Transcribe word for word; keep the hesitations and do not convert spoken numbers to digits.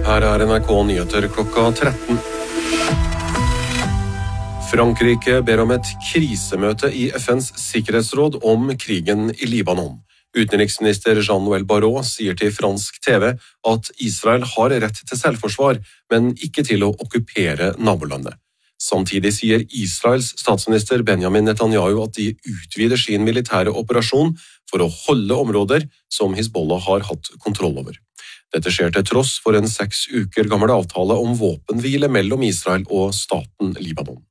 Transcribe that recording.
Her er N R K Nyheter klokka tretten. Frankrike ber om et krisemøte i F N's sikkerhetsråd om krigen i Libanon. Utenriksminister Jean-Noël Barrot sier til fransk T V at Israel har rett til selvforsvar, men ikke til å okkupere nabolandet. Samtidig sier Israels statsminister Benjamin Netanyahu at de utvider sin militære operasjon for å holde områder som Hizbollah har hatt kontroll over. Dette skjer til tross for en seks uker gammel avtale om våpenhvile mellom Israel og staten Libanon.